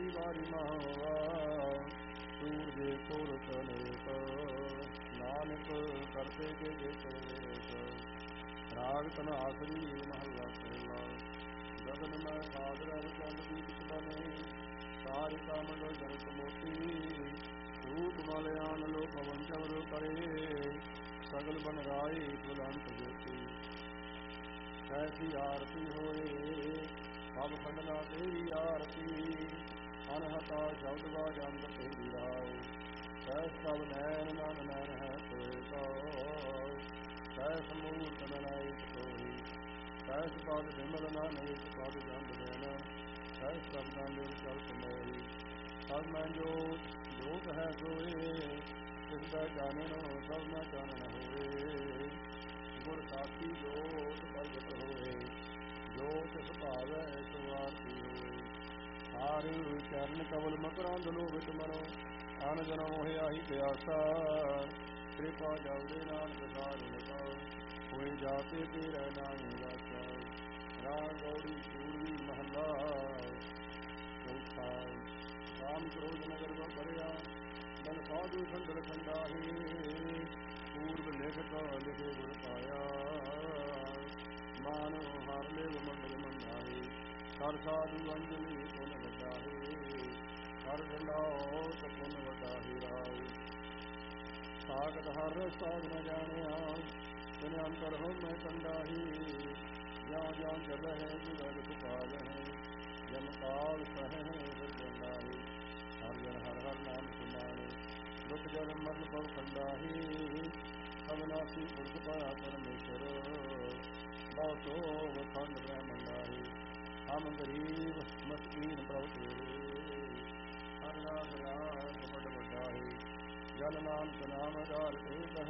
ਛੋਟੀ ਵਾਰੀ ਮਹਵਾ ਸੂਰਜ ਕੋਲ ਤਲੇਕ ਨਾਨਕ ਕਰਤੇ ਕੇ ਦੇਖ ਰਾਗ ਧਨਾਸਰੀ ਮਹੱਲਾ ਪਹਿਲਾ ਗਗਨ ਮੈਂ ਸਾਗਰ ਚੰਦ ਦੀਪ ਬਨੇ ਸਾਰਿਕਾ ਮੰਡਲ ਜਨਤ ਮੋਤੀ ਰੂਪ ਮਲਿਆਨ ਲੋ ਪਵਨ ਚਵਰ ਕਰੇ ਸਗਲ ਬਨ ਰਾਏ ਤੁਲੰਤ ਜੋਤੀ ਐਸੀ ਆਰਤੀ ਹੋਏ ਸਭ ਖੰਡਨਾ ਤੇਰੀ ਆਰਤੀ ਅਨਹਤਾ ਸ਼ਬਦ ਬਾਜ ਅੰਦਰ ਤੇਰੀ ਰਾਉ ਸਹਿ ਸਭ ਨੈਣ ਨਨ ਨੈਣ ਹੈ ਤੋਏ ਕੋ ਸਹਿ ਸਮੂਰਤ ਨਨਾਇਕ ਤੋਈ ਸਹਿ ਪਦ ਬਿਮਲ ਨਾਨਕ ਪਦ ਜੰਦ ਦੇਨ ਸਹਿ ਸ਼ਬਦਾਂ ਦੇ ਚਲਤ ਮੋਹੀ ਸਭ ਮੈਂ ਜੋਤ ਹੈ ਸੋਏ ਤਿਸ ਦਾ ਜਾਣਨ ਸਭ ਮੈਂ ਜਾਣਨ ਹੋਏ ਗੁਰ ਸਾਖੀ ਜੋਤ ਪ੍ਰਗਟ ਹੋਏ ਜੋਤ ਸੁਭਾਵੈ ਸੋ ਆਰਤੀ ਹੋਏ ਹਰ ਚਰਨ ਕਵਲ ਮਕਰੰਦ ਲੋਭਿਤ ਮਨੋ ਅਨ ਜਨਮ ਹੋਇਆ ਹੀ ਪਿਆਸਾ ਕਿਰਪਾ ਜਵਦੇ ਨਾਨਕ ਸਾਰਿ ਕਾ ਹੋਏ ਜਾਤੇ ਤੇਰੇ ਨਾਮ ਵਾਸਾ ਰਾਗ ਗੌੜੀ ਪੂਰਵੀ ਮਹੱਲਾ ਚੌਥਾ ਰਾਮ ਕ੍ਰੋਧ ਨਗਰ ਵ ਭਰਿਆ ਮਨ ਸਾਧੂ ਖੰਡਰ ਖੰਡਾਹੀ ਪੂਰਬ ਲੇਖਕ ਲਿਖੇ ਗੁਰ ਪਾਇਆ ਮਾਨੋ ਹਰ ਲੇਵ ਮੰਗਲ ਮੰਦਾਹੀ ਹਰ ਸਾਧੂ ਅੰਜਲੀ ਪੁਨ ਵਡਾਹੀ ਹਰ ਢਲਾਓ ਪੁਨ ਵਡਾਹੀ ਰਾਉ ਸਾਗਤ ਹਰ ਸਾਧ ਨ ਜਾਣਿਆ ਤਿਨ ਅੰਤਰ ਹੋ ਮੈਂ ਕੰਡਾਹੀ ਜਾਂ ਜਾਂ ਜਲ ਹੈ ਜੁਗਤ ਪਾਲ ਹੈ ਜਨ ਕਾਲ ਸਹਿ ਫਿਰ ਜੰਡਾਹੀ ਹਰ ਜਨ ਹਰ ਹਰ ਨਾਮ ਸੁਮਾਣੇ ਦੁਖ ਜਨ ਮਰਨ ਭਵ ਖੰਡਾਹੀ ਅਵਨਾਸੀ ਪੁਰਖ ਪਾਇਆ ਪਰਮੇਸ਼ਰ ਬਹੁਤੋ ਵਖੰਡ ਬ੍ਰਹਮੰਡਾਹੀ ਹਮ ਗਰੀਬ ਮਸਕੀਨ ਪ੍ਰਭ ਤੇਰੇ ਹਰ ਨਾਮ ਰਾਜ ਵੱਡ ਵੱਡਾਹੀ ਜਲ ਨਾਮ ਨਾਮ ਆਧਾਰ ਏਕ